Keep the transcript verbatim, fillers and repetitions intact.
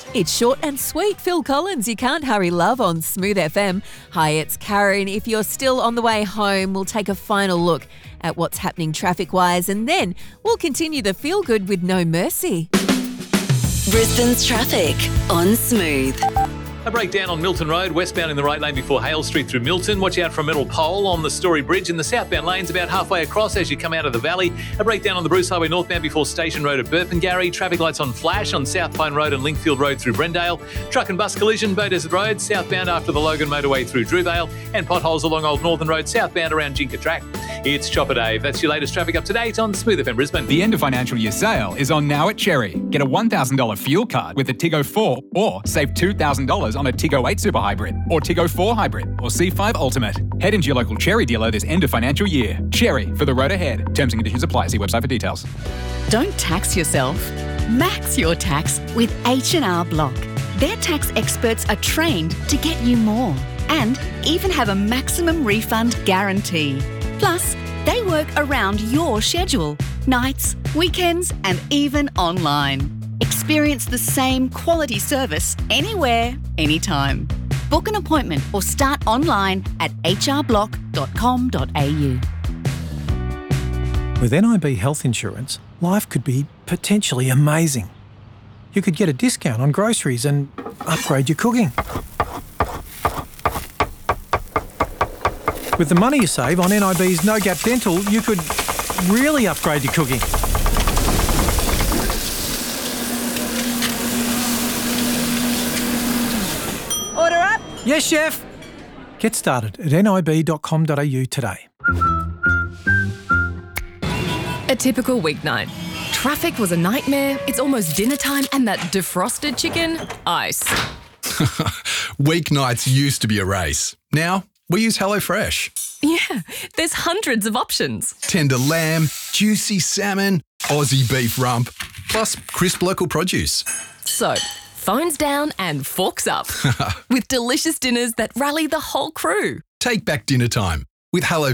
It's short and sweet. Phil Collins, You Can't Hurry Love on Smooth F M. Hi, it's Karen. If you're still on the way home, we'll take a final look at what's happening traffic-wise, and then we'll continue the feel-good with No Mercy. Brisbane's traffic on Smooth. A breakdown on Milton Road, westbound in the right lane before Hale Street through Milton. Watch out for a metal pole on the Story Bridge in the southbound lanes about halfway across as you come out of the valley. A breakdown on the Bruce Highway northbound before Station Road at Burpengary. Traffic lights on flash on South Pine Road and Linkfield Road through Brendale. Truck and bus collision, Bow Desert Road, southbound after the Logan motorway through Drewvale. And potholes along Old Northern Road, southbound around Jinka Track. It's Chopper Dave. That's your latest traffic up to date on Smooth F M Brisbane. The end of financial year sale is on now at Cherry. Get a one thousand dollars fuel card with a Tiggo four or save two thousand dollars on a Tiggo eight Super Hybrid or Tiggo four Hybrid or C five Ultimate. Head into your local Cherry dealer this end of financial year. Cherry, for the road ahead. Terms and conditions apply. See website for details. Don't tax yourself. Max your tax with H and R Block. Their tax experts are trained to get you more and even have a maximum refund guarantee. Plus, they work around your schedule, nights, weekends, and even online. Experience the same quality service anywhere, anytime. Book an appointment or start online at h r block dot com dot a u. With N I B health insurance, life could be potentially amazing. You could get a discount on groceries and upgrade your cooking. With the money you save on N I B's No Gap Dental, you could really upgrade your cooking. Order up. Yes, chef. Get started at n i b dot com dot a u today. A typical weeknight. Traffic was a nightmare, it's almost dinner time, and that defrosted chicken, ice. Weeknights used to be a race. Now, we use HelloFresh. Yeah, there's hundreds of options. Tender lamb, juicy salmon, Aussie beef rump, plus crisp local produce. So, phones down and forks up. With delicious dinners that rally the whole crew. Take back dinner time with Hello